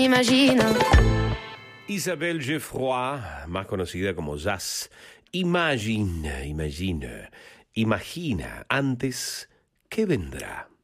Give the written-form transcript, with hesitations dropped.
Imagina. Isabelle Geoffroy, más conocida como Zaz. Imagine, imagina, imagina antes que vendrá.